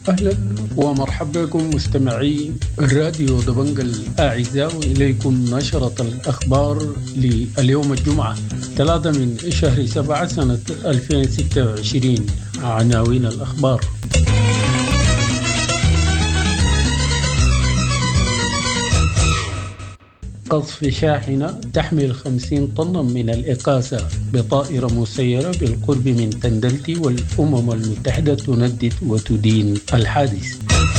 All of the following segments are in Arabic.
أهلا ومرحبا بكم مستمعي الراديو دبنج الأعزاء، وإليكم نشرة الأخبار لليوم الجمعة 3 من شهر 7 سنة 2026. عناوين الأخبار: قصف شاحنة تحمل 50 طنا من الإقاثة بطائرة مسيرة بالقرب من تندلتي، والأمم المتحدة تندد وتدين الحادث.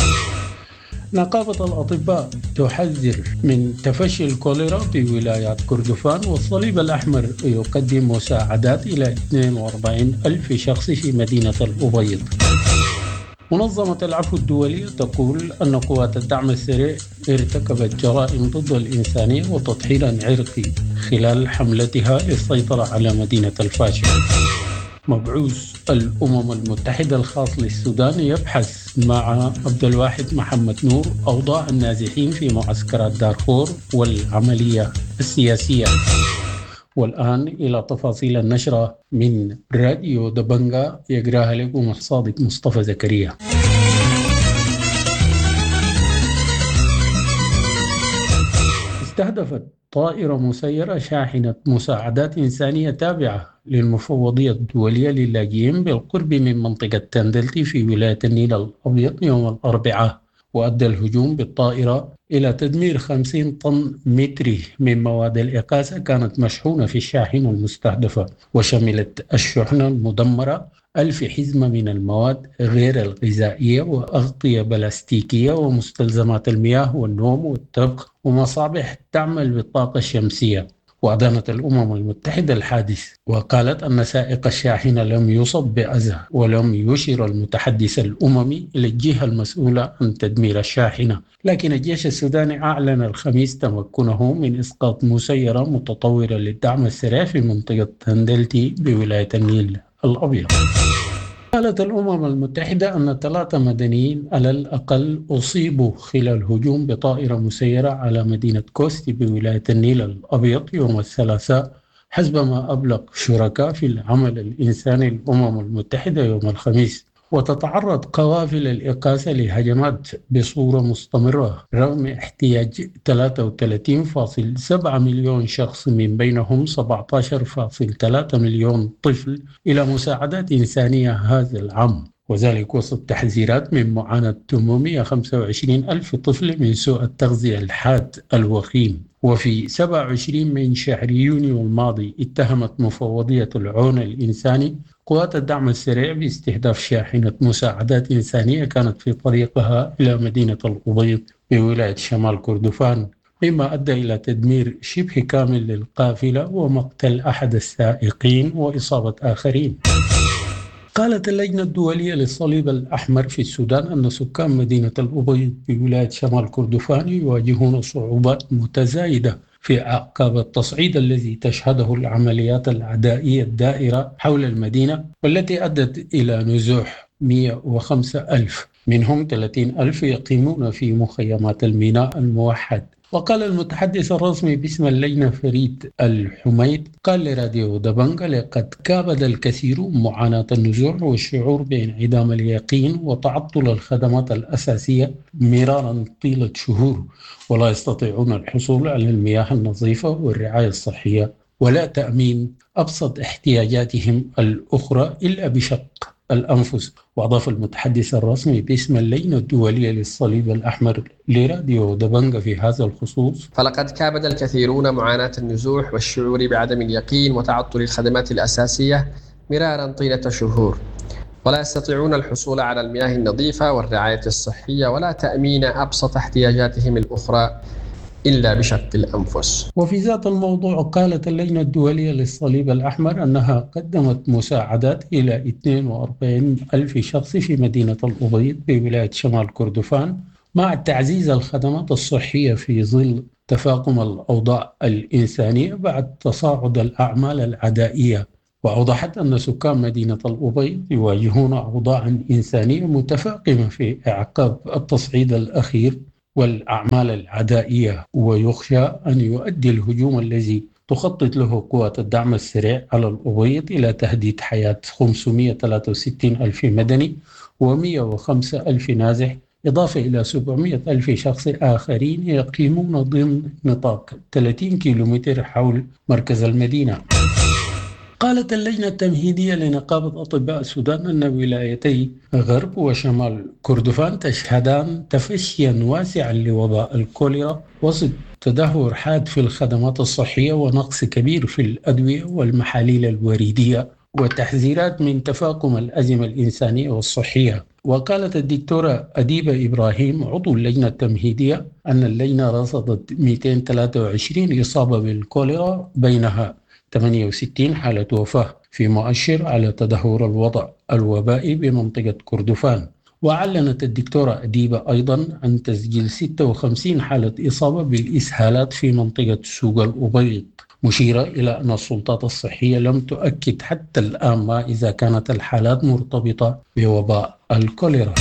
نقابة الأطباء تحذر من تفشي الكوليرا في ولاية كردفان، والصليب الأحمر يقدم مساعدات إلى 42 ألف شخص في مدينة الأبيض. منظمة العفو الدولية تقول أن قوات الدعم السريع ارتكبت جرائم ضد الإنسانية وتضحيلا عرقي خلال حملتها للسيطرة على مدينة الفاشا. مبعوث الأمم المتحدة الخاص للسودان يبحث مع عبد الواحد محمد نور أوضاع النازحين في معسكرات دارفور والعملية السياسية. والآن إلى تفاصيل النشرة من راديو دبنجا، يقراها لكم الصادق مصطفى زكريا. استهدفت طائرة مسيرة شاحنة مساعدات إنسانية تابعة للمفوضية الدولية للاجئين بالقرب من منطقة تندلتي في ولاية النيل الأبيض يوم الأربعاء، وأدى الهجوم بالطائرة إلى تدمير 50 طن متري من مواد الإقاثة كانت مشحونة في الشاحنة المستهدفة، وشملت الشحنة المدمرة 1000 حزمة من المواد غير الغذائية وأغطية بلاستيكية ومستلزمات المياه والنوم والطبخ ومصابيح تعمل بالطاقة الشمسية. وأدانت الأمم المتحدة الحادث، وقالت أن سائق الشاحنة لم يصب بأذى، ولم يشر المتحدث الأممي إلى الجهة المسؤولة عن تدمير الشاحنة. لكن الجيش السوداني أعلن الخميس تمكنه من إسقاط مسيرة متطورة للدعم السريع في منطقة تندلتي بولاية النيل الأبيض. قالت الأمم المتحدة أن 3 مدنيين على الأقل أصيبوا خلال هجوم بطائرة مسيرة على مدينة كوستي بولاية النيل الأبيض يوم الثلاثاء، حسب ما أبلغ شركاء في العمل الإنساني الأمم المتحدة يوم الخميس. وتتعرض قوافل الإغاثة لهجمات بصورة مستمرة رغم احتياج 33.7 مليون شخص، من بينهم 17.3 مليون طفل، إلى مساعدات إنسانية هذا العام، وذلك وسط تحذيرات من معاناة 825 ألف طفل من سوء التغذية الحاد الوخيم. وفي 27 من شهر يونيو الماضي اتهمت مفوضية العون الإنساني قوات الدعم السريع باستهداف شاحنة مساعدات إنسانية كانت في طريقها إلى مدينة الأبيض بولاية شمال كردفان، مما أدى إلى تدمير شبه كامل للقافلة ومقتل أحد السائقين وإصابة آخرين. قالت اللجنة الدولية للصليب الأحمر في السودان أن سكان مدينة الأبيض بولاية شمال كردفان يواجهون صعوبات متزايدة في أعقاب التصعيد الذي تشهده العمليات العدائية الدائرة حول المدينة، والتي أدت إلى نزوح 105 ألف، منهم 30 ألف يقيمون في مخيمات الميناء الموحد. وقال المتحدث الرسمي باسم اللجنة فريد الحميد قال لراديو دبنجا: لقد كابد الكثيرون معاناة النزوح والشعور بانعدام اليقين وتعطل الخدمات الأساسية مرارا طيلة شهور، ولا يستطيعون الحصول على المياه النظيفة والرعاية الصحية ولا تأمين أبسط احتياجاتهم الأخرى إلا بشق الأنفس. وأضاف المتحدث الرسمي باسم اللجنة الدولية للصليب الأحمر لراديو دبنجا في هذا الخصوص: فلقد كابد الكثيرون معاناة النزوح والشعور بعدم اليقين وتعطل الخدمات الأساسية مرارا طيلة شهور، ولا يستطيعون الحصول على المياه النظيفة والرعاية الصحية ولا تأمين أبسط احتياجاتهم الأخرى إلا بشق الأنفس. وفي ذات الموضوع قالت اللجنة الدولية للصليب الأحمر أنها قدمت مساعدات إلى 42 ألف شخص في مدينة الأبيض بولاية شمال كردفان، مع تعزيز الخدمات الصحية في ظل تفاقم الأوضاع الإنسانية بعد تصاعد الأعمال العدائية. وأوضحت أن سكان مدينة الأبيض يواجهون أوضاعا إنسانية متفاقمة في إعقاب التصعيد الأخير والأعمال العدائية، ويخشى أن يؤدي الهجوم الذي تخطط له قوات الدعم السريع على الأبيض إلى تهديد حياة 563 ألف مدني و105 ألف نازح، إضافة إلى 700 ألف شخص آخرين يقيمون ضمن نطاق 30 كيلومتر حول مركز المدينة. قالت اللجنة التمهيدية لنقابة أطباء السودان أن ولايتي غرب وشمال كردفان تشهدان تفشيا واسعا لوباء الكوليرا وسط تدهور حاد في الخدمات الصحية ونقص كبير في الأدوية والمحاليل الوريدية وتحذيرات من تفاقم الأزمة الإنسانية والصحية. وقالت الدكتورة أديبة إبراهيم عضو اللجنة التمهيدية أن اللجنة رصدت 223 إصابة بالكوليرا، بينها 68 حالة وفاة، في مؤشر على تدهور الوضع الوبائي بمنطقة كردفان. وأعلنت الدكتورة أديبة أيضا عن تسجيل 56 حالة إصابة بالإسهالات في منطقة سوق الأبيض، مشيرة إلى أن السلطات الصحية لم تؤكد حتى الآن ما إذا كانت الحالات مرتبطة بوباء الكوليرا.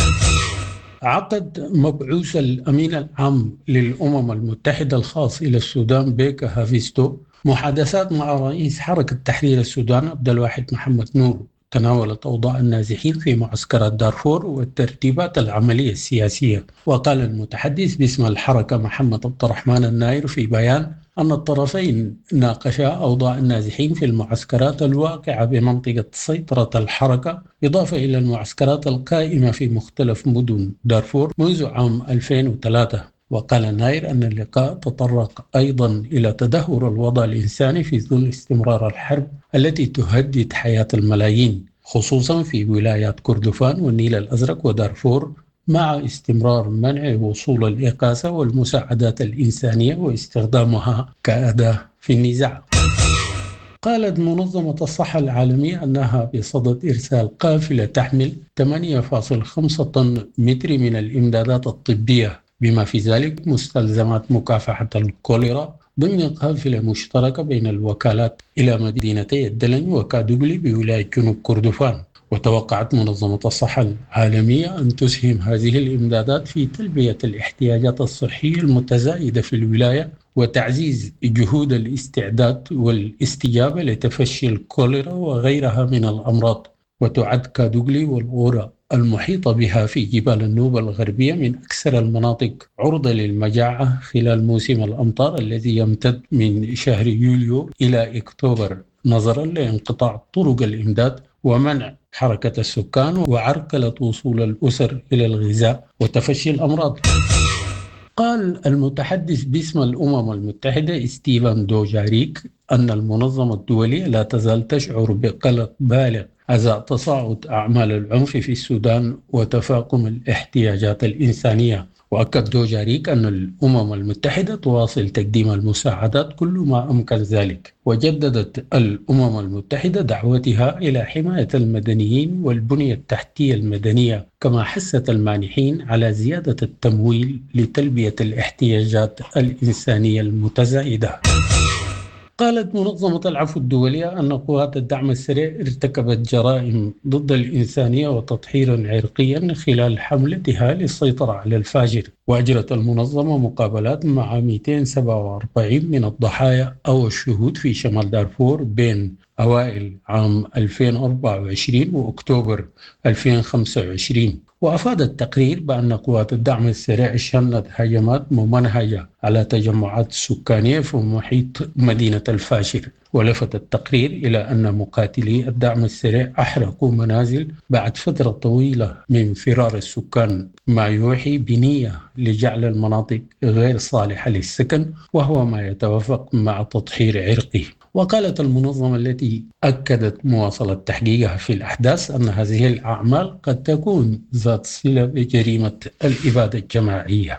عقد مبعوث الأمين العام للأمم المتحدة الخاص إلى السودان بيكا هافيستو محادثات مع رئيس حركة تحرير السودان عبد الواحد محمد نور تناولت أوضاع النازحين في معسكرات دارفور والترتيبات العملية السياسية. وقال المتحدث باسم الحركة محمد عبد الرحمن الناير في بيان أن الطرفين ناقشا أوضاع النازحين في المعسكرات الواقعة بمنطقة سيطرة الحركة، إضافة إلى المعسكرات القائمة في مختلف مدن دارفور منذ عام 2003. وقال الناير أن اللقاء تطرق أيضا إلى تدهور الوضع الإنساني في ظل استمرار الحرب التي تهدد حياة الملايين، خصوصا في ولايات كردفان والنيل الأزرق ودارفور، مع استمرار منع وصول الإغاثة والمساعدات الإنسانية واستخدامها كأداة في النزاع. قالت منظمة الصحة العالمية أنها بصدد إرسال قافلة تحمل 8.5 طن متر من الإمدادات الطبية، بما في ذلك مستلزمات مكافحة الكوليرا، ضمن قافلة مشتركة بين الوكالات إلى مدينتي الدلن وكادوغلي بولاية جنوب كردفان. وتوقعت منظمة الصحة العالمية أن تسهم هذه الإمدادات في تلبية الاحتياجات الصحية المتزايدة في الولاية وتعزيز جهود الاستعداد والاستجابة لتفشي الكوليرا وغيرها من الأمراض. وتعد كادوغلي والغورة المحيطة بها في جبال النوبة الغربية من أكثر المناطق عرضة للمجاعة خلال موسم الأمطار الذي يمتد من شهر يوليو إلى أكتوبر، نظرا لانقطاع طرق الإمداد ومنع حركة السكان وعرقلة وصول الأسر إلى الغذاء وتفشي الأمراض. قال المتحدث باسم الأمم المتحدة ستيفان دوجاريك أن المنظمة الدولية لا تزال تشعر بقلق بالغ أزاء تصاعد أعمال العنف في السودان وتفاقم الاحتياجات الإنسانية. وأكد دوجاريك أن الأمم المتحدة تواصل تقديم المساعدات كل ما أمكن ذلك. وجددت الأمم المتحدة دعوتها إلى حماية المدنيين والبنية التحتية المدنية، كما حثت المانحين على زيادة التمويل لتلبية الاحتياجات الإنسانية المتزايدة. قالت منظمة العفو الدولية أن قوات الدعم السريع ارتكبت جرائم ضد الإنسانية وتطهيرا عرقيا خلال حملتها للسيطرة على الفاجر. وأجرت المنظمة مقابلات مع 247 من الضحايا أو الشهود في شمال دارفور بين أوائل عام 2024 وأكتوبر 2025. وأفاد التقرير بأن قوات الدعم السريع شنت هجمات ممنهجة على تجمعات سكانية في محيط مدينة الفاشر. ولفت التقرير إلى أن مقاتلي الدعم السريع أحرقوا منازل بعد فترة طويلة من فرار السكان، ما يوحي بنية لجعل المناطق غير صالحة للسكن، وهو ما يتوافق مع تطهير عرقي. وقالت المنظمة التي أكدت مواصلة تحقيقها في الأحداث أن هذه الأعمال قد تكون ذات صلة بجريمة الإبادة الجماعية.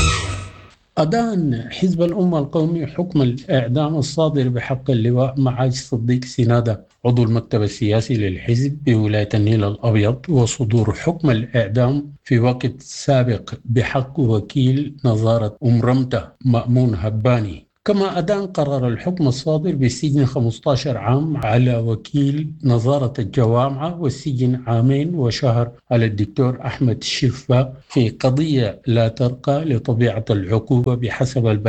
أدان حزب الأمة القومي حكم الإعدام الصادر بحق اللواء معاج صديق سنادة عضو المكتب السياسي للحزب بولاية النيل الأبيض، وصدور حكم الإعدام في وقت سابق بحق وكيل نظارة أمرمتة مأمون هباني. كما أدان قرر الحكم الصادر بالسجن 15 عام على وكيل نظارة الجوامع والسجن 2 عام وشهر على الدكتور أحمد شفا في قضية لا ترقى لطبيعة العقوبة بحسب البيان.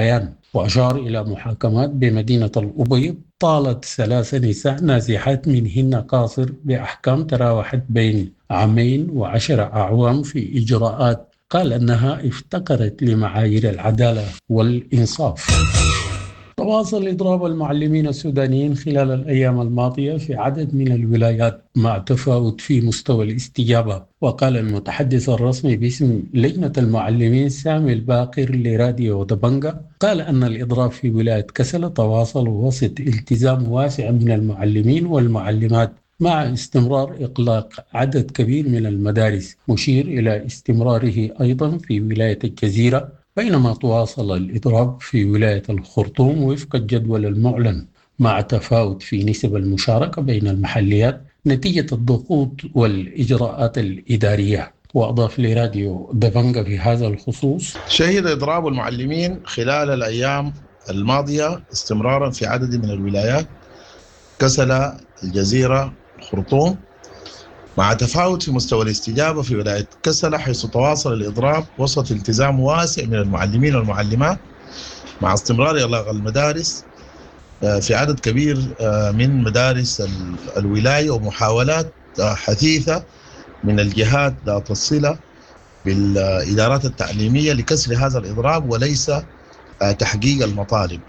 وأشار إلى محاكمات بمدينة الأبيض طالت 3 نساء نازحات منهن قاصر بأحكام تراوحت بين 2 و10 أعوام في إجراءات قال أنها افتقرت لمعايير العدالة والإنصاف. تواصل إضراب المعلمين السودانيين خلال الأيام الماضية في عدد من الولايات مع تفاوت في مستوى الاستجابة. وقال المتحدث الرسمي باسم لجنة المعلمين سامي الباقر لراديو دبنجة قال أن الإضراب في ولاية كسلة تواصل وسط التزام واسع من المعلمين والمعلمات مع استمرار إغلاق عدد كبير من المدارس، مشير إلى استمراره أيضا في ولاية الجزيرة، بينما تواصل الإضراب في ولاية الخرطوم وفق الجدول المعلن مع تفاوت في نسب المشاركة بين المحليات نتيجة الضغوط والإجراءات الإدارية. وأضاف لراديو دبنجة في هذا الخصوص: شهد إضراب المعلمين خلال الأيام الماضية استمرارا في عدد من الولايات كسلة، الجزيرة، الخرطوم، مع تفاوت في مستوى الاستجابة في ولاية كسلة حيث تواصل الإضراب وسط التزام واسع من المعلمين والمعلمات مع استمرار إغلاق المدارس في عدد كبير من مدارس الولاية ومحاولات حثيثة من الجهات ذات الصلة بالإدارات التعليمية لكسر هذا الإضراب وليس تحقيق المطالب.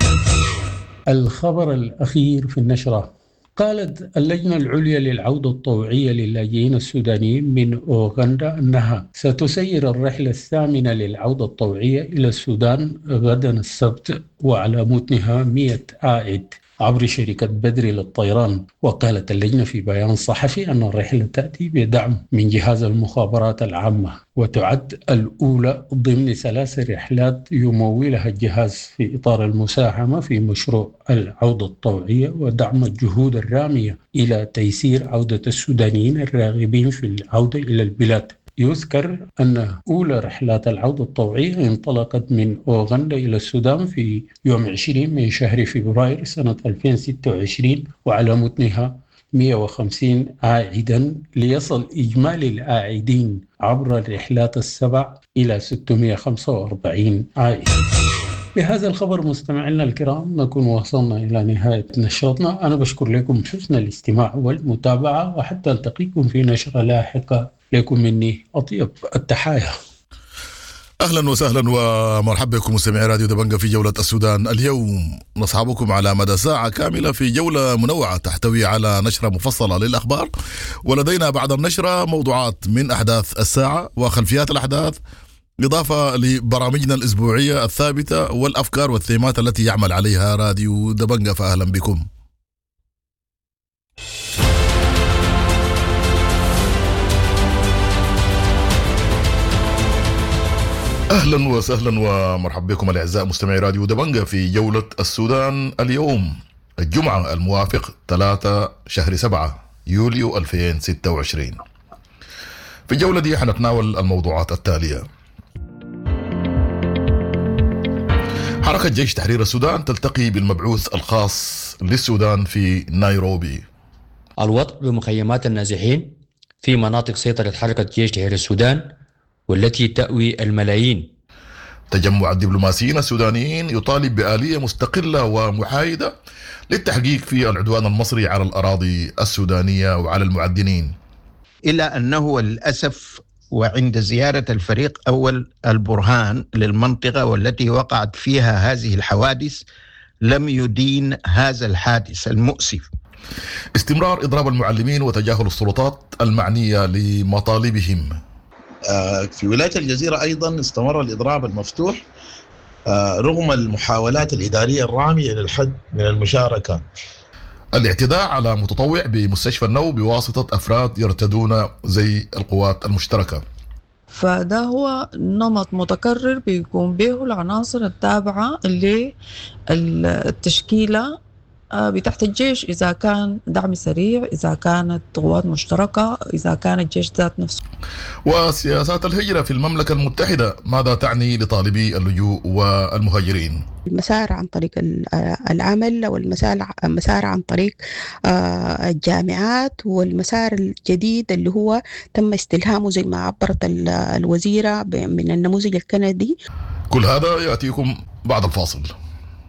الخبر الأخير في النشرة: قالت اللجنة العليا للعودة الطوعية للاجئين السودانيين من أوغندا أنها ستسير الرحلة الثامنة للعودة الطوعية إلى السودان غدا السبت وعلى متنها 100 عائد عبر شركة بدري للطيران. وقالت اللجنة في بيان صحفي أن الرحلة تأتي بدعم من جهاز المخابرات العامة وتعد الأولى ضمن 3 رحلات يمولها الجهاز في إطار المساهمة في مشروع العودة الطوعية ودعم الجهود الرامية إلى تيسير عودة السودانيين الراغبين في العودة إلى البلاد. يذكر أن أولى رحلات العودة الطوعية انطلقت من أوغندا إلى السودان في يوم 20 من شهر فبراير سنة 2026 وعلى متنها 150 عائدا ليصل إجمالي العائدين عبر الرحلات ال7 إلى 645 عائد. بهذا الخبر مستمعينا الكرام نكون وصلنا إلى نهاية نشرتنا. أنا بشكر لكم حسن الاستماع والمتابعة وحتى ألتقيكم في نشرة لاحقة. لكم مني أطيب التحايا. أهلا وسهلا ومرحبا بكم مستمعي راديو دبنجة في جولة السودان. اليوم نصحبكم على مدى ساعة كاملة في جولة منوعة تحتوي على نشرة مفصلة للأخبار، ولدينا بعد النشرة موضوعات من أحداث الساعة وخلفيات الأحداث، إضافة لبرامجنا الأسبوعية الثابتة والأفكار والثيمات التي يعمل عليها راديو دبنجة. فأهلا بكم. أهلا وسهلا ومرحبا بكم الأعزاء مستمعي راديو دبنجة في جولة السودان. اليوم الجمعة الموافق 3 شهر 7 يوليو 2026. في الجولة دي حنتناول الموضوعات التالية: حركة جيش تحرير السودان تلتقي بالمبعوث الخاص للسودان في نيروبي. الوضع بمخيمات النازحين في مناطق سيطرة حركة جيش تحرير السودان والتي تأوي الملايين. تجمع الدبلوماسيين السودانيين يطالب بآلية مستقلة ومحايدة للتحقيق في العدوان المصري على الأراضي السودانية وعلى المعدنين. إلا أنه للأسف وعند زيارة الفريق أول البرهان للمنطقة والتي وقعت فيها هذه الحوادث لم يدين هذا الحادث المؤسف. استمرار إضراب المعلمين وتجاهل السلطات المعنية لمطالبهم. في ولاية الجزيرة أيضا استمر الإضراب المفتوح رغم المحاولات الإدارية الرامية للحد من المشاركة. الاعتداء على متطوع بمستشفى النوم بواسطة أفراد يرتدون زي القوات المشتركة. فده هو نمط متكرر بيقوم به العناصر التابعة للتشكيلة بتحت الجيش، إذا كان دعم سريع، إذا كانت قوات مشتركة، إذا كان الجيش ذات نفسه. وسياسات الهجرة في المملكة المتحدة ماذا تعني لطالبي اللجوء والمهاجرين؟ المسار عن طريق العمل والمسار عن طريق الجامعات، والمسار الجديد اللي هو تم استلهامه زي ما عبرت الوزيرة من النموذج الكندي. كل هذا يأتيكم بعد الفاصل.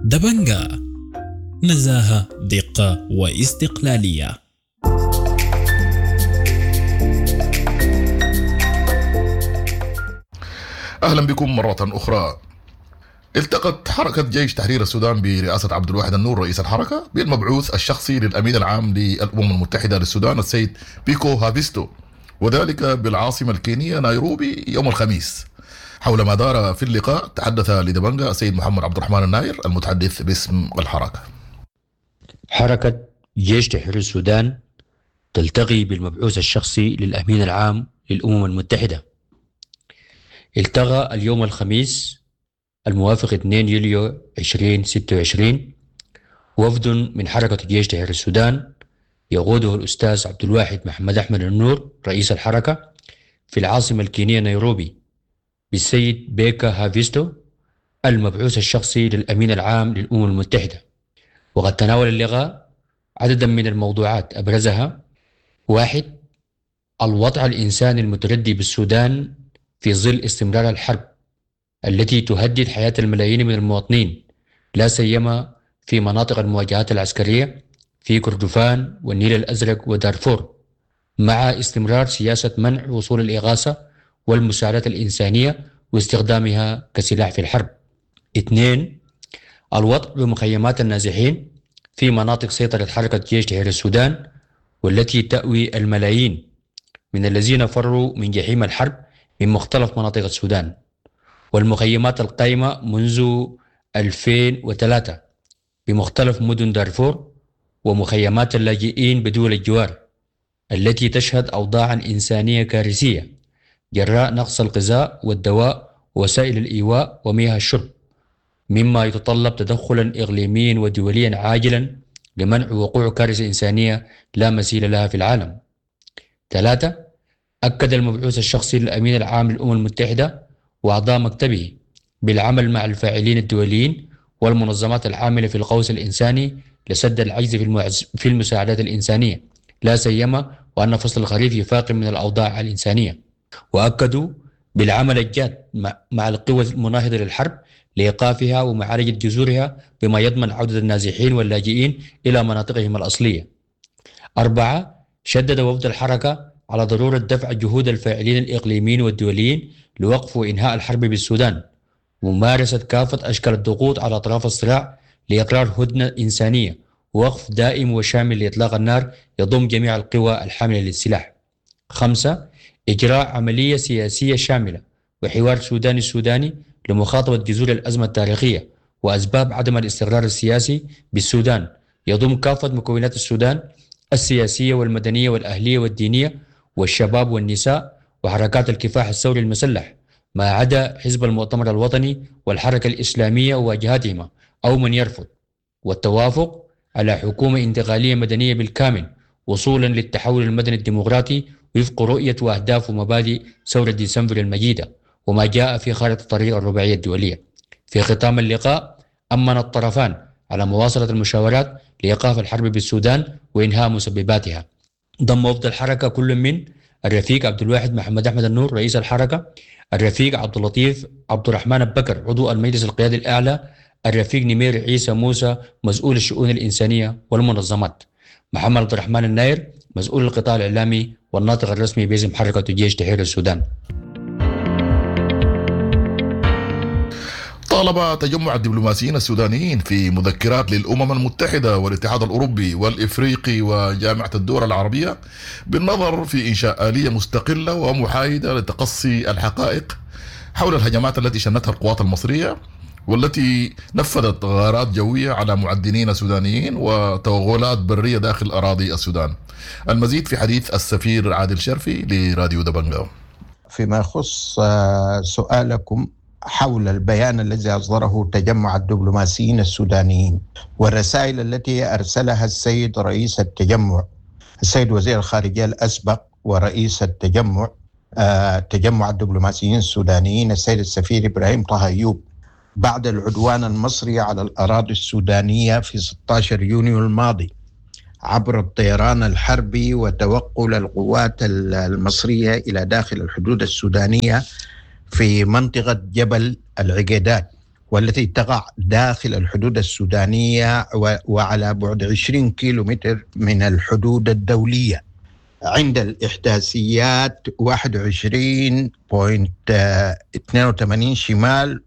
دبنجة، نزاهة، دقة واستقلالية. أهلا بكم مرة أخرى. التقت حركة جيش تحرير السودان برئاسة عبد الواحد النور رئيس الحركة بالمبعوث الشخصي للأمين العام للأمم المتحدة للسودان السيد بيكو هافيستو، وذلك بالعاصمة الكينية نيروبي يوم الخميس. حول ما دار في اللقاء تحدث لدبنجة السيد محمد عبد الرحمن الناير المتحدث باسم الحركة. حركة جيش تحرير السودان تلتقي بالمبعوث الشخصي للأمين العام للأمم المتحدة. التقى اليوم الخميس الموافق 2 يوليو 2026 وفد من حركة جيش تحرير السودان يقوده الأستاذ عبد الواحد محمد أحمد النور رئيس الحركة في العاصمة الكينية نيروبي بالسيد بيكا هافيستو المبعوث الشخصي للأمين العام للأمم المتحدة. وقد تناول اللقاء عددا من الموضوعات أبرزها: 1. الوضع الإنساني المتردي بالسودان في ظل استمرار الحرب التي تهدد حياة الملايين من المواطنين، لا سيما في مناطق المواجهات العسكرية في كردفان والنيل الأزرق ودارفور، مع استمرار سياسة منع وصول الإغاثة والمساعدات الإنسانية واستخدامها كسلاح في الحرب. 2. الوضع بمخيمات النازحين في مناطق سيطرة حركة جيش تحرير السودان والتي تأوي الملايين من الذين فروا من جحيم الحرب من مختلف مناطق السودان، والمخيمات القائمة منذ 2003 بمختلف مدن دارفور، ومخيمات اللاجئين بدول الجوار التي تشهد أوضاعا إنسانية كارثية جراء نقص الغذاء والدواء ووسائل الإيواء ومياه الشرب، مما يتطلب تدخلا إقليميا ودوليا عاجلا لمنع وقوع كارثة إنسانية لا مثيل لها في العالم. 3. أكد المبعوث الشخصي للأمين العام للأمم المتحدة وأعضاء مكتبه بالعمل مع الفاعلين الدوليين والمنظمات العاملة في القوس الإنساني لسد العجز في المساعدات الإنسانية، لا سيما وأن فصل الخريف يفاقم من الأوضاع الإنسانية. وأكدوا بالعمل الجاد مع القوى المناهضة للحرب لإيقافها ومعالجة جذورها بما يضمن عودة النازحين واللاجئين إلى مناطقهم الأصلية. 4. شدد وفد الحركة على ضرورة دفع جهود الفاعلين الإقليميين والدوليين لوقف وإنهاء الحرب بالسودان، وممارسة كافة أشكال الضغوط على أطراف الصراع لإقرار هدنة إنسانية ووقف دائم وشامل لإطلاق النار يضم جميع القوى الحاملة للسلاح. 5. إجراء عملية سياسية شاملة وحوار سوداني لمخاطبة جذور الأزمة التاريخية وأسباب عدم الاستقرار السياسي بالسودان، يضم كافة مكونات السودان السياسية والمدنية والأهلية والدينية والشباب والنساء وحركات الكفاح الثوري المسلح، ما عدا حزب المؤتمر الوطني والحركة الإسلامية وواجهاتهما أو من يرفض، والتوافق على حكومة انتقالية مدنية بالكامل وصولا للتحول المدني الديمقراطي وفق رؤية وأهداف ومبادئ ثورة ديسمبر المجيدة وما جاء في خارطة الطريق الرباعية الدولية. في ختام اللقاء أمن الطرفان على مواصلة المشاورات لإيقاف الحرب بالسودان وإنهاء مسبباتها. ضم وفد الحركة كل من الرفيق عبد الواحد محمد أحمد النور رئيس الحركة، الرفيق عبد اللطيف عبد الرحمن البكر عضو المجلس القيادي الأعلى، الرفيق نمير عيسى موسى مسؤول الشؤون الإنسانية والمنظمات، محمد عبد الرحمن الناير مسؤول القطاع الإعلامي والناطق الرسمي باسم حركة جيش تحرير السودان. طالب تجمع الدبلوماسيين السودانيين في مذكرات للأمم المتحدة والاتحاد الأوروبي والإفريقي وجامعة الدول العربية بالنظر في إنشاء آلية مستقلة ومحايدة لتقصي الحقائق حول الهجمات التي شنتها القوات المصرية والتي نفذت غارات جوية على معدنين سودانيين وتوغلات برية داخل أراضي السودان. المزيد في حديث السفير عادل شرفي لراديو دبنجة. فيما يخص سؤالكم حول البيان الذي أصدره تجمع الدبلوماسيين السودانيين والرسائل التي أرسلها السيد رئيس التجمع، السيد وزير الخارجية الأسبق ورئيس التجمع تجمع الدبلوماسيين السودانيين السيد السفير إبراهيم طه أيوب بعد العدوان المصري على الأراضي السودانية في 16 يونيو الماضي عبر الطيران الحربي وتوغل القوات المصرية إلى داخل الحدود السودانية في منطقة جبل العقيدات والتي تقع داخل الحدود السودانية وعلى بعد 20 كيلومتر من الحدود الدولية، عند الإحداثيات 21.82 شمال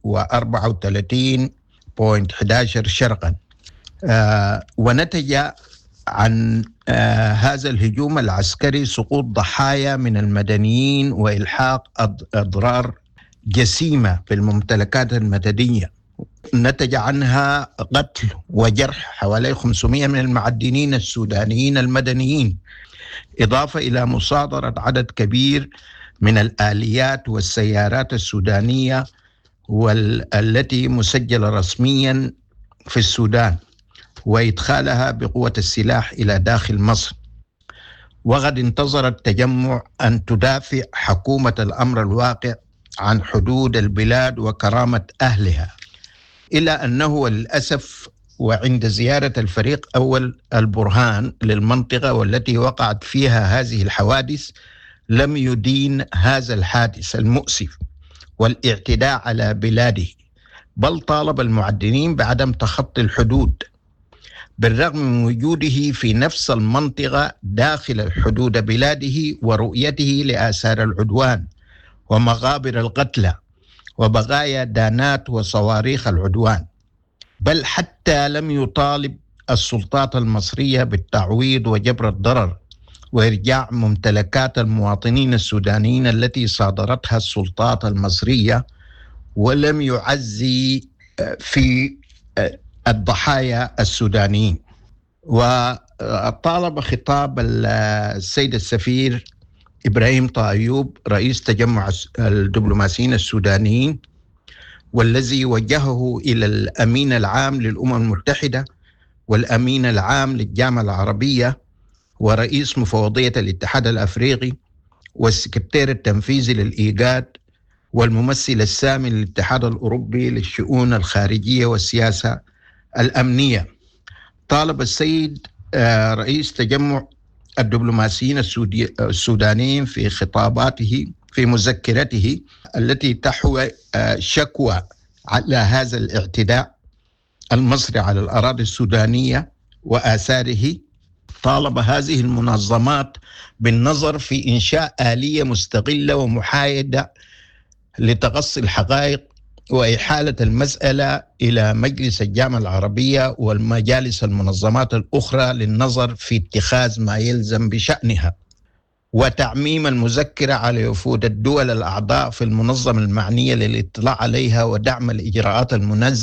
و34.11 شرقا. ونتج عن هذا الهجوم العسكري سقوط ضحايا من المدنيين وإلحاق أضرار جسيمة بالممتلكات المدنية. نتج عنها قتل وجرح حوالي 500 من المعدنين السودانيين المدنيين، إضافة إلى مصادرة عدد كبير من الآليات والسيارات السودانية والتي مسجلة رسميا في السودان، وإدخالها بقوة السلاح إلى داخل مصر. وقد انتظر التجمع أن تدافع حكومة الأمر الواقع عن حدود البلاد وكرامة أهلها، إلا أنه للأسف وعند زيارة الفريق أول البرهان للمنطقة والتي وقعت فيها هذه الحوادث لم يدين هذا الحادث المؤسف والاعتداء على بلاده، بل طالب المعدنين بعدم تخطي الحدود بالرغم من وجوده في نفس المنطقة داخل حدود بلاده ورؤيته لآثار العدوان ومغابر القتلى وبقايا دانات وصواريخ العدوان، بل حتى لم يطالب السلطات المصرية بالتعويض وجبر الضرر وإرجاع ممتلكات المواطنين السودانيين التي صادرتها السلطات المصرية، ولم يعزي في الضحايا السودانيين. وطالب خطاب السيد السفير إبراهيم طايوب رئيس تجمع الدبلوماسيين السودانيين، والذي وجهه إلى الأمين العام للأمم المتحدة والأمين العام للجامعة العربية ورئيس مفوضية الاتحاد الأفريقي والسكرتير التنفيذي للإيجاد والممثل السامي للاتحاد الأوروبي للشؤون الخارجية والسياسة الأمنية. طالب السيد رئيس تجمع الدبلوماسيين السودانيين في خطاباته في مذكرته التي تحوي شكوى على هذا الاعتداء المصري على الأراضي السودانية وآثاره، طالب هذه المنظمات بالنظر في إنشاء آلية مستقلة ومحايدة لتقصي الحقائق وإحالة المسألة إلى مجلس الجامعة العربية والمجالس المنظمات الأخرى للنظر في اتخاذ ما يلزم بشأنها، وتعميم المذكرة على وفود الدول الأعضاء في المنظمة المعنية للاطلاع عليها ودعم الإجراءات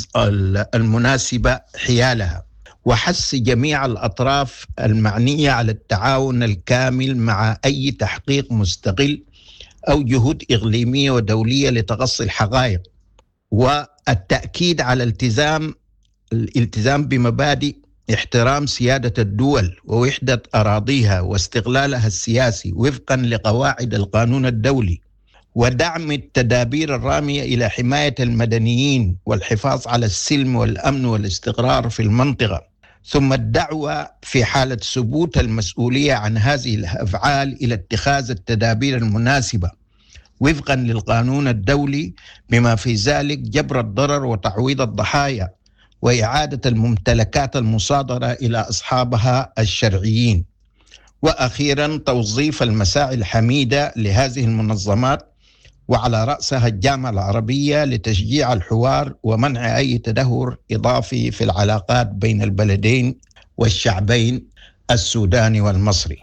المناسبة حيالها، وحث جميع الأطراف المعنية على التعاون الكامل مع أي تحقيق مستقل أو جهود إقليمية ودولية لتقصي الحقائق، والتأكيد على الالتزام بمبادئ احترام سيادة الدول ووحدة أراضيها واستقلالها السياسي وفقا لقواعد القانون الدولي، ودعم التدابير الرامية إلى حماية المدنيين والحفاظ على السلم والأمن والاستقرار في المنطقة، ثم الدعوة في حالة ثبوت المسؤولية عن هذه الأفعال إلى اتخاذ التدابير المناسبة وفقا للقانون الدولي، بما في ذلك جبر الضرر وتعويض الضحايا وإعادة الممتلكات المصادرة إلى أصحابها الشرعيين. وأخيرا توظيف المساعي الحميدة لهذه المنظمات وعلى رأسها الجامعة العربية لتشجيع الحوار ومنع أي تدهور إضافي في العلاقات بين البلدين والشعبين السوداني والمصري.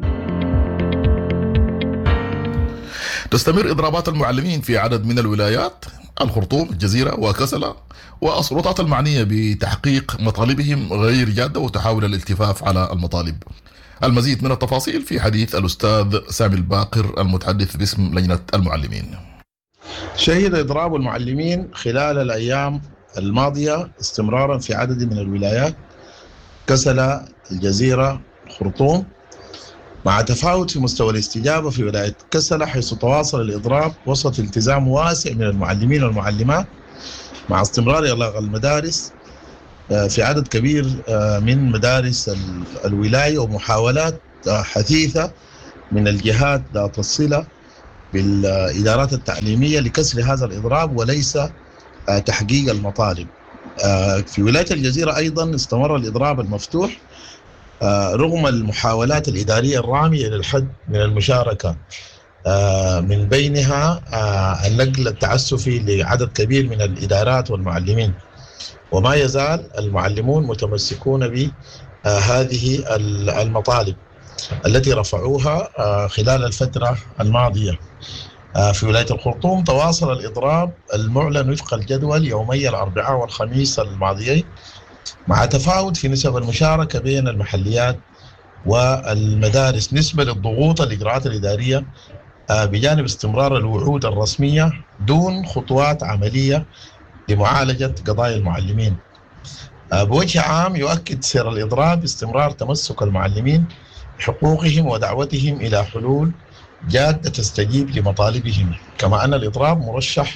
تستمر إضرابات المعلمين في عدد من الولايات، الخرطوم، الجزيرة وكسلة، والسلطات المعنية بتحقيق مطالبهم غير جادة وتحاول الالتفاف على المطالب. المزيد من التفاصيل في حديث الأستاذ سامي الباقر المتحدث باسم لجنة المعلمين. شهد إضراب المعلمين خلال الأيام الماضية استمرارا في عدد من الولايات كسلة، الجزيرة، الخرطوم، مع تفاوت في مستوى الاستجابة في ولاية كسلة، حيث تواصل الإضراب وسط التزام واسع من المعلمين والمعلمات مع استمرار إغلاق المدارس في عدد كبير من مدارس الولاية، ومحاولات حثيثة من الجهات ذات الصلة بالإدارات التعليمية لكسر هذا الإضراب وليس تحقيق المطالب. في ولاية الجزيرة أيضا استمر الإضراب المفتوح رغم المحاولات الإدارية الرامية للحد من المشاركة، من بينها النقل التعسفي لعدد كبير من الإدارات والمعلمين. وما يزال المعلمون متمسكون بهذه المطالب التي رفعوها خلال الفترة الماضية. في ولاية الخرطوم تواصل الإضراب المعلن وفق الجدول يومي الأربعاء والخميس الماضيين، مع تفاوت في نسب المشاركة بين المحليات والمدارس نسبة للضغوط الإجراءات الإدارية، بجانب استمرار الوعود الرسمية دون خطوات عملية لمعالجة قضايا المعلمين. بوجه عام يؤكد سير الإضراب استمرار تمسك المعلمين بحقوقهم ودعوتهم إلى حلول جادة تستجيب لمطالبهم، كما أن الإضراب مرشح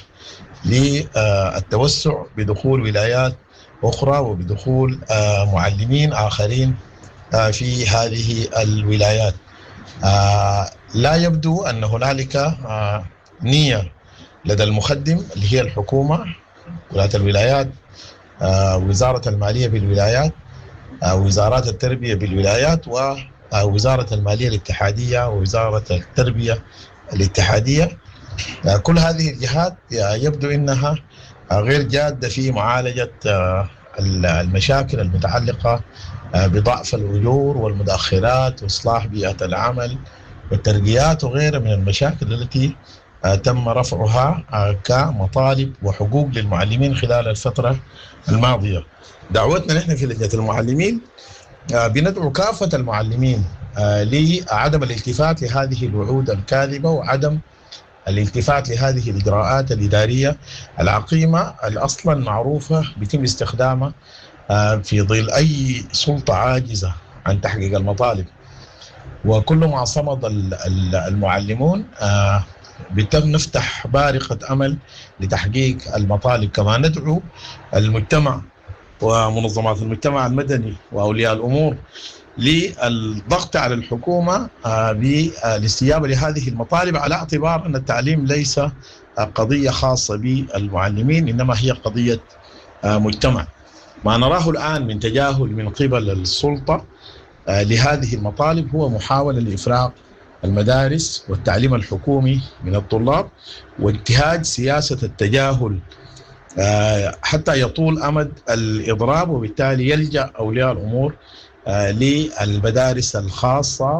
للتوسع بدخول ولايات أخرى وبدخول معلمين آخرين في هذه الولايات. لا يبدو أن هنالك نية لدى المخدم اللي هي الحكومة، ولاية الولايات، وزارة المالية بالولايات، وزارات التربية بالولايات، ووزارة المالية الاتحادية ووزارة التربية الاتحادية. كل هذه الجهات يبدو أنها غير جادة في معالجة المشاكل المتعلقة بضعف الأجور والمدخرات وإصلاح بيئة العمل والترقيات وغيرها من المشاكل التي تم رفعها كمطالب وحقوق للمعلمين خلال الفترة الماضية. دعوتنا نحن في لجنة المعلمين بندعو كافة المعلمين لعدم الالتفات لهذه الوعود الكاذبة وعدم الالتفات لهذه الإجراءات الإدارية العقيمة الأصلا معروفة بيتم استخدامها في ظل أي سلطة عاجزة عن تحقيق المطالب. وكل ما صمد المعلمون بيتم نفتح بارقة أمل لتحقيق المطالب. كما ندعو المجتمع ومنظمات المجتمع المدني وأولياء الأمور للضغط على الحكومة بالاستجابة لهذه المطالب، على اعتبار أن التعليم ليس قضية خاصة بالمعلمين، إنما هي قضية مجتمع. ما نراه الآن من تجاهل من قبل السلطة لهذه المطالب هو محاولة لإفراغ المدارس والتعليم الحكومي من الطلاب، وانتهاج سياسة التجاهل حتى يطول أمد الإضراب، وبالتالي يلجأ أولياء الأمور للمدارس الخاصة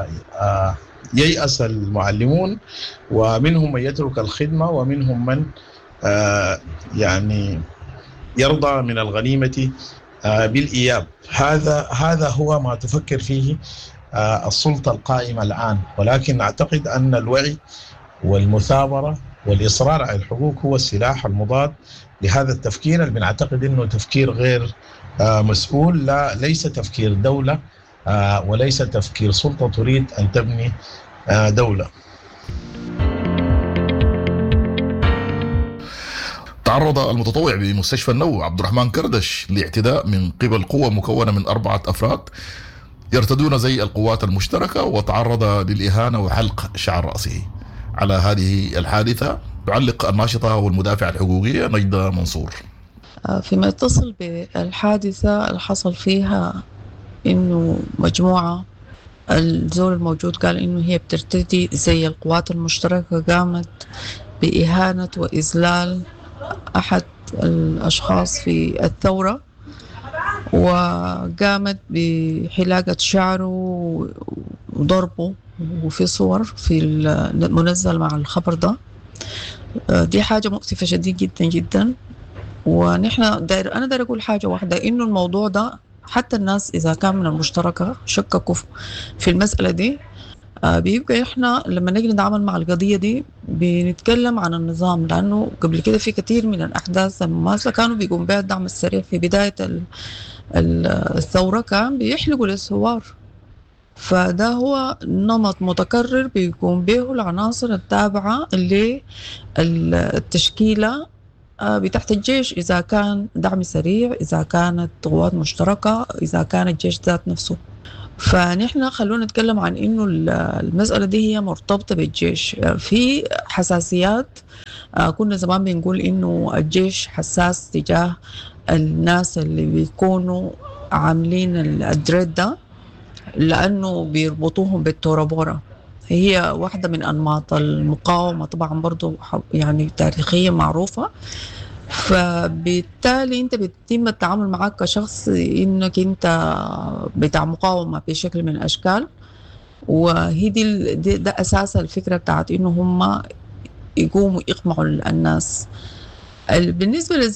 وييأس المعلمون، ومنهم من يترك الخدمة ومنهم من يعني يرضى من الغنيمة بالإياب. هذا هو ما تفكر فيه السلطة القائمة الآن، ولكن أعتقد أن الوعي والمثابرة والإصرار على الحقوق هو السلاح المضاد لهذا التفكير اللي بنعتقد أنه تفكير غير مسؤول، ليس تفكير دولة وليس تفكير سلطة تريد أن تبني دولة. تعرض المتطوع بمستشفى النو عبد الرحمن كردش لاعتداء من قبل قوة مكونة من 4 أفراد يرتدون زي القوات المشتركة، وتعرض للإهانة وحلق شعر رأسه. على هذه الحادثة تعلق الناشطة والمدافعة الحقوقية نجدة منصور. فيما يتصل بالحادثة اللي حصل فيها إنه مجموعة، الزول الموجود قال إنه هي بترتدي زي القوات المشتركة، قامت بإهانة وإذلال أحد الأشخاص في الثورة، وقامت بحلاقة شعره وضربه، وفي صور في المنزل مع الخبر ده. دي حاجة مؤسفة شديد جدا جدا. ونحن أنا داير أقول حاجة واحدة، إنه الموضوع ده حتى الناس إذا كان من المشتركة شككوا في المسألة دي، بيبقى إحنا لما نجي نتعامل مع القضية دي بنتكلم عن النظام، لأنه قبل كده في كثير من الأحداث المماثلة كانوا بيقوم بها الدعم السريع في بداية الثورة، كان بيحلقوا للثوار. فده هو نمط متكرر بيقوم به العناصر التابعة للتشكيلة بتحت الجيش، إذا كان دعم سريع، إذا كانت قوات مشتركة، إذا كان الجيش ذات نفسه. فنحن خلونا نتكلم عن إنه المسألة دي هي مرتبطة بالجيش. في حساسيات، كنا زمان بنقول إنه الجيش حساس تجاه الناس اللي بيكونوا عاملين الدريد ده لأنه بيربطوهم بالتورابورا. هي واحدة من أنماط المقاومة طبعا برضو يعني تاريخيا معروفة. فبالتالي انت بيتم التعامل معك كشخص انك انت بتاع مقاومة بشكل من الاشكال. وهي ده اساس الفكرة بتاعت انه هم يقوموا يقمعوا الناس. بالنسبة